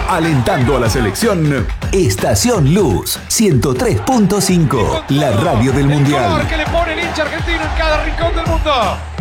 Alentando a la selección, Estación Luz 103.5, la radio del El Mundial. color que le pone el hincha argentino en cada rincón del mundo.